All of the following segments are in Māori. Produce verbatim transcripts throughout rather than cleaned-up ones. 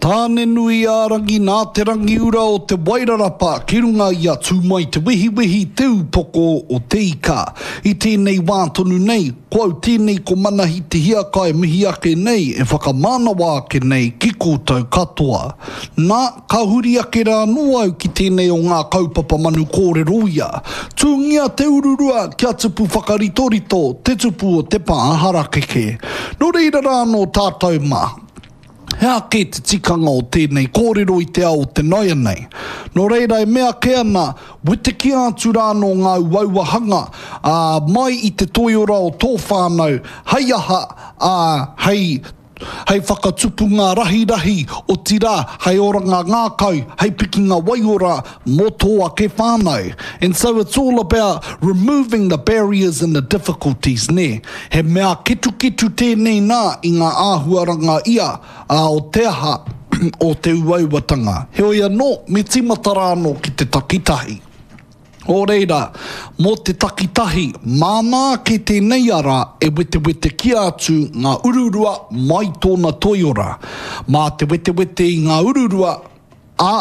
Tāne nui a rangi nā te rangi ura o te Wairarapa, ki runga i a tūmai te wihi wihi te upoko o te ika. I tēnei wā tonu nei, ko au tēnei ko manahi te hiakai mihi ake nei, e whakamānawa ake nei ki koutou katoa. Nā, ka huri ake rā noa au ki tēnei o ngā kaupapa manu kōrero ia. Tūngia te ururua kia tupu whakaritorito, te tupu o te pāhara keke. No reira rā no tātou mā. Hea ke te tikanga o tēnei kōrero i te ao te noia nei. No reira e mea ke ana, wite ki atu rā no ngā uauahanga, uh, mai i te toiora o tō whānau, hei aha, uh, hei hei whakatupu ngā rahi rahi o tira, hei oranga ngā kau, hei piki ngā waiora mō tōa ke whānau. And so it's all about removing the barriers and the difficulties, ne? He mea ketu ketu tēnei nā i ngā āhuaranga ia a o te aha o te uauatanga. Heo ia no, me timata rāno ki te takitahi. O reira, mō te takitahi, mānā ke tēnei ara e wete wete ki atu ngā ururua mai tōna toiora. Mā te wete wete i ngā ururua, a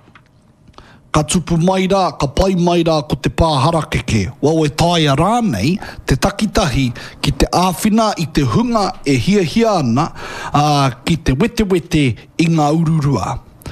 ka tupu mai rā, ka pai mai rā ko te pāhara keke. Wau e tāia rānei, te takitahi ki te āwhina i te hunga e hia hia ana uh, ki te wete wete i ngā ururua.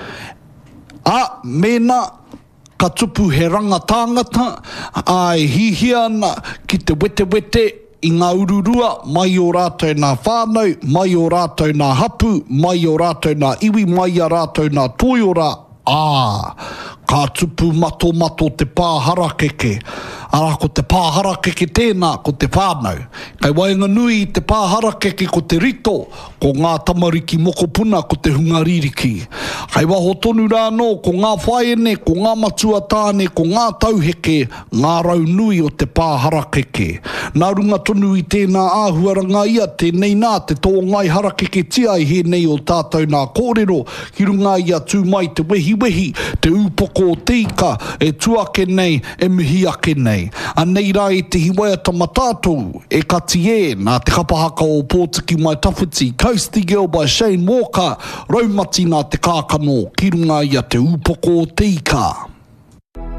A, mēnā, ka tupu he ranga tāngata, ai hihia ana ki te wete wete i ngā ururua, mai o rātou nā whānau, mai o rātou nā hapu, mai o rātou nā iwi, mai o rātou nā toiora, ā, ka tupu mato mato te pāhara keke. Ara ko te pāhara keke tēnā, ko te whānau. Kai wainga nui te pāhara keke ko te rito, ko ngā tamariki mokopuna ko te hungaririki. Kai waho tonu rā no, ko ngā whaiene, ko ngā matua tāne, ko ngā tauheke, ngā rau nui o te pāhara keke. Nā runga tonu i tēnā āhuaranga ia, tēnei nā te tō ngai hara keke tia i he nei o tātou nā kōrero, ki runga ia tū mai te wehi wehi, te upoko o te ika, e tuake nei, e mihi ake nei. A nei rā i te hiwaiata matātou, e kati e, nā te kapahaka o Pōtiki mai tawhiti, Coasty Girl by Shane Walker, raumati nā te kākano, ki runga ia te upoko o te ika.